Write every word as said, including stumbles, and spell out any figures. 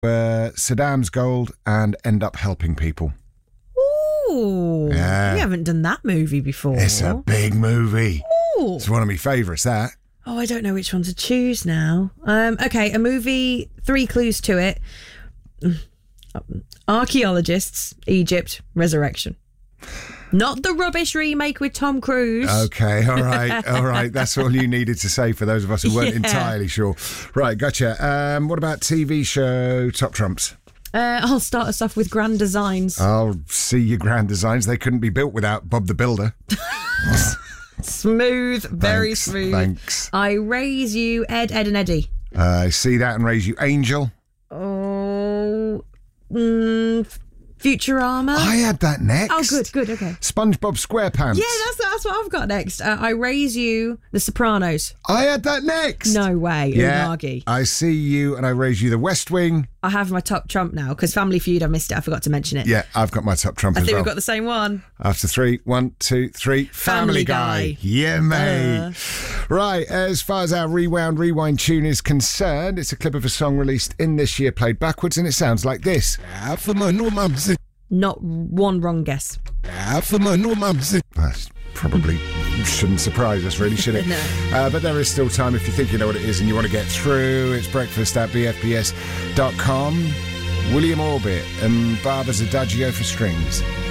uh, Saddam's Gold and end up helping people. Ooh, Yeah. we haven't done that movie before. It's a big movie. Ooh. It's one of my favourites, that. Oh, I don't know which one to choose now. Um, okay, a movie, three clues to it. Archaeologists, Egypt, Resurrection. Not the rubbish remake with Tom Cruise. Okay, all right, all right. That's all you needed to say for those of us who weren't Yeah. entirely sure. Right, gotcha. Um, what about T V show Top Trumps? Uh, I'll start us off with Grand Designs. I'll see your grand designs. They couldn't be built without Bob the Builder. Smooth, very Thanks, smooth. Thanks. I Raise You, Ed, Ed and Eddie. I uh, see that and raise you, Angel. Oh, mm, Futurama. I had that next. Oh, good, good, okay. SpongeBob SquarePants. Yeah, that's that's what I've got next. Uh, I Raise You, The Sopranos. I had that next. No way, Yeah, Unagi. I see you and I raise you, The West Wing. I have my top trump now because Family Feud, I missed it. I forgot to mention it. Yeah, I've got my top trump I as think well. we've got the same one. After three, one, two, three. Family, Family Guy. Guy. Yeah, mate. Uh. Right, as far as our Rewound Rewind tune is concerned, it's a clip of a song released in this year played backwards, and it sounds like this. Not one wrong guess. That probably shouldn't surprise us, really, should it? No. Uh, but there is still time if you think you know what it is and you want to get through. It's breakfast at b f p s dot com. William Orbit and Barber's Adagio for strings.